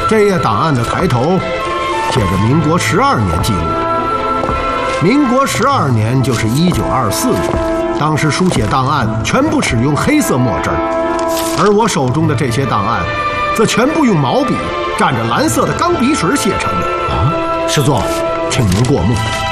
这页档案的抬头写着民国12年记录。民国12年就是1924年，当时书写档案全部使用黑色墨汁，而我手中的这些档案，则全部用毛笔蘸着蓝色的钢笔水写成的。 师座， 请您过目。